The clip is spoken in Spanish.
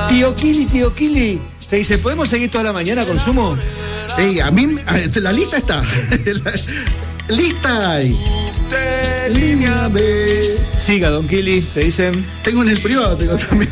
Tío Kili, te dice, ¿podemos seguir toda la mañana con Sumo? A mí, la lista está. Lista hay. Línea B. Siga, Don Kili, te dicen. Tengo en el privado, tengo también.